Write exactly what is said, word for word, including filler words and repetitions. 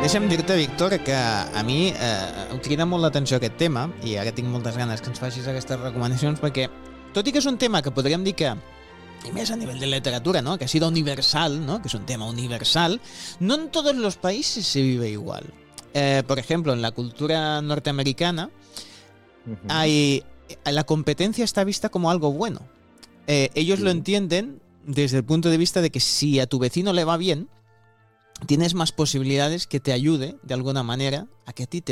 Deixa'm dir-te, Víctor, que a mi eh, em crida molt l'atenció aquest tema i ara tinc moltes ganes que ens facis aquestes recomanacions perquè, tot i que és un tema que podríem dir que, y más a nivel de literatura, ¿no? Que ha sido universal, ¿no? Que es un tema universal, no en todos los países se vive igual. Eh, por ejemplo, en la cultura norteamericana uh-huh. hay, la competencia está vista como algo bueno. Eh, ellos sí. lo entienden desde el punto de vista de que si a tu vecino le va bien, tienes más posibilidades que te ayude de alguna manera a que a ti te